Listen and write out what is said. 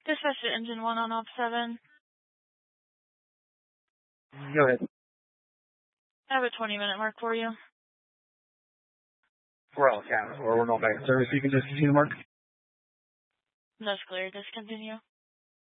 Dispatch to engine 1 on op 7. Go ahead. I have a 20-minute mark for you. We're all counted, or we're not back in service. You can just continue to mark. That's clear. Discontinue.